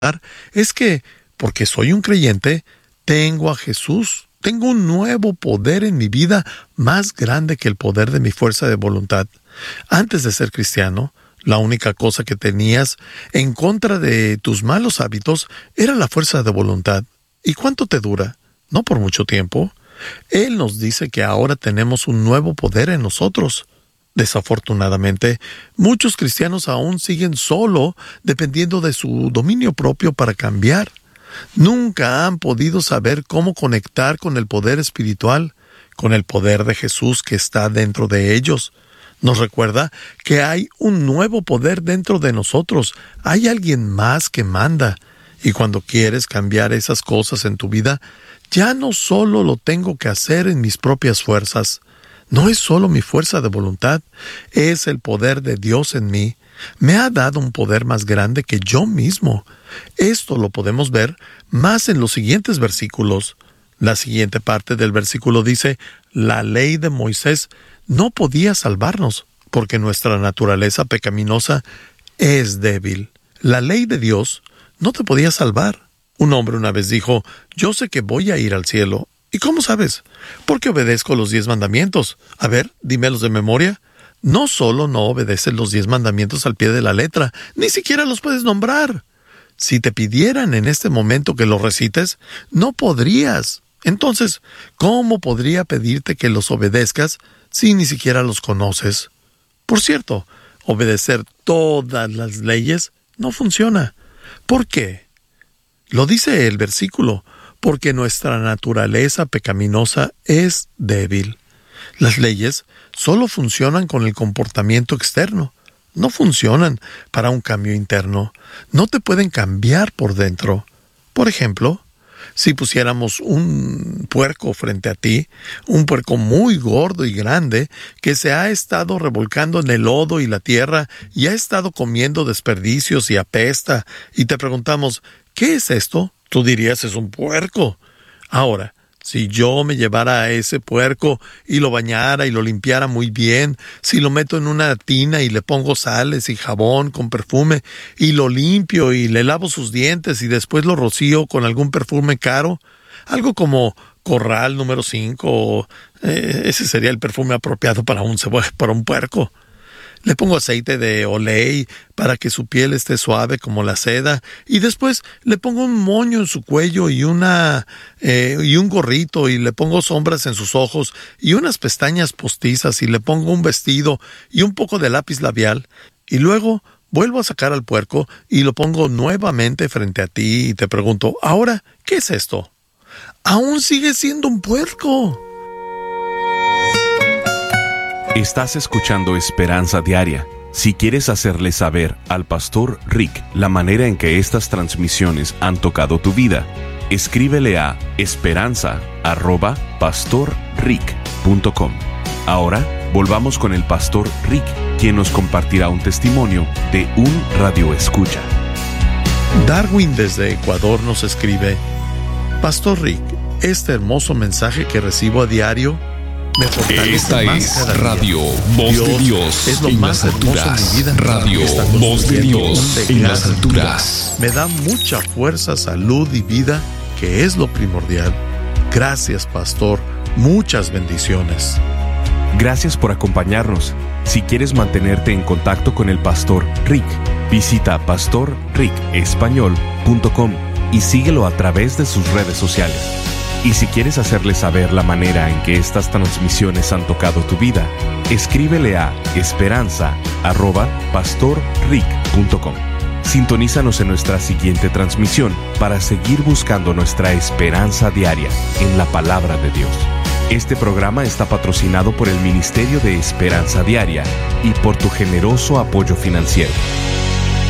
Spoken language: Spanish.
es que, porque soy un creyente, tengo a Jesús. Tengo un nuevo poder en mi vida más grande que el poder de mi fuerza de voluntad. Antes de ser cristiano, la única cosa que tenías en contra de tus malos hábitos era la fuerza de voluntad. ¿Y cuánto te dura? No por mucho tiempo. Él nos dice que ahora tenemos un nuevo poder en nosotros. Desafortunadamente, muchos cristianos aún siguen solo dependiendo de su dominio propio para cambiar. Nunca han podido saber cómo conectar con el poder espiritual, con el poder de Jesús que está dentro de ellos. Nos recuerda que hay un nuevo poder dentro de nosotros. Hay alguien más que manda. Y cuando quieres cambiar esas cosas en tu vida, ya no solo lo tengo que hacer en mis propias fuerzas. No es solo mi fuerza de voluntad, es el poder de Dios en mí. Me ha dado un poder más grande que yo mismo. Esto lo podemos ver más en los siguientes versículos. La siguiente parte del versículo dice: la ley de Moisés no podía salvarnos, porque nuestra naturaleza pecaminosa es débil. La ley de Dios no te podía salvar. Un hombre una vez dijo: yo sé que voy a ir al cielo. ¿Y cómo sabes? Porque obedezco los 10 mandamientos. A ver, dímelos de memoria. No solo no obedeces los 10 mandamientos al pie de la letra, ni siquiera los puedes nombrar. Si te pidieran en este momento que los recites, no podrías. Entonces, ¿cómo podría pedirte que los obedezcas si ni siquiera los conoces? Por cierto, obedecer todas las leyes no funciona. ¿Por qué? Lo dice el versículo: porque nuestra naturaleza pecaminosa es débil. Las leyes solo funcionan con el comportamiento externo. No funcionan para un cambio interno. No te pueden cambiar por dentro. Por ejemplo, si pusiéramos un puerco frente a ti, un puerco muy gordo y grande, que se ha estado revolcando en el lodo y la tierra y ha estado comiendo desperdicios y apesta, y te preguntamos: ¿qué es esto? Tú dirías: es un puerco. Ahora, si yo me llevara a ese puerco y lo bañara y lo limpiara muy bien, si lo meto en una tina y le pongo sales y jabón con perfume y lo limpio y le lavo sus dientes y después lo rocío con algún perfume caro, algo como Corral número 5, ese sería el perfume apropiado para un puerco. Le pongo aceite de olei para que su piel esté suave como la seda, y después le pongo un moño en su cuello y un gorrito, y le pongo sombras en sus ojos y unas pestañas postizas, y le pongo un vestido y un poco de lápiz labial, y luego vuelvo a sacar al puerco y lo pongo nuevamente frente a ti y te pregunto: ¿ahora qué es esto? Aún sigue siendo un puerco. Estás escuchando Esperanza Diaria. Si quieres hacerle saber al Pastor Rick la manera en que estas transmisiones han tocado tu vida, escríbele a esperanza@pastorrick.com. Ahora, volvamos con el Pastor Rick, quien nos compartirá un testimonio de un radioescucha. Darwin desde Ecuador nos escribe: Pastor Rick, este hermoso mensaje que recibo a diario me fortalece. Esta más es cada Radio día. Voz de Dios es lo en más las hermoso alturas. en mi vida. Radio Está Voz de construyendo Dios un en legado las alturas. Me da mucha fuerza, salud y vida, que es lo primordial. Gracias, Pastor. Muchas bendiciones. Gracias por acompañarnos. Si quieres mantenerte en contacto con el Pastor Rick, visita pastorricespañol.com y síguelo a través de sus redes sociales. Y si quieres hacerle saber la manera en que estas transmisiones han tocado tu vida, escríbele a esperanza@pastorrick.com. Sintonízanos en nuestra siguiente transmisión para seguir buscando nuestra esperanza diaria en la palabra de Dios. Este programa está patrocinado por el Ministerio de Esperanza Diaria y por tu generoso apoyo financiero.